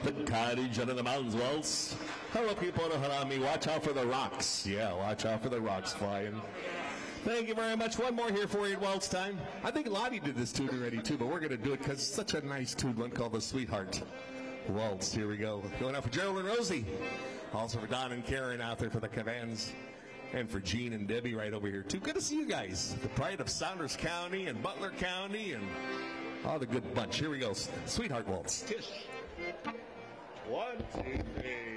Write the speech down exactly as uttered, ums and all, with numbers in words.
The Cottage Under the Mountains Waltz. Hello, people of Harami. Watch out for the rocks. Yeah, watch out for the rocks flying. Thank you very much. One more here for you at waltz time. I think Lottie did this tune already, too, but we're going to do it because it's such a nice tune, one called the Sweetheart Waltz. Here we go. Going out for Gerald and Rosie. Also for Don and Karen out there for the Cavans. And for Gene and Debbie right over here, too. Good to see you guys. The pride of Saunders County and Butler County and all the good bunch. Here we go. Sweetheart Waltz. Tish. One, two, three.